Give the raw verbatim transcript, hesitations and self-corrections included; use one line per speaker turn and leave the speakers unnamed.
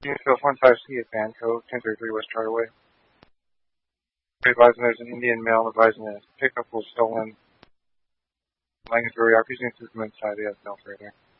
Unit one five C at Banco, ten thirty-three West Charterway. Advising there's an Indian male advising that his pickup was stolen. Lancaster, are precinct to come inside, he has no further.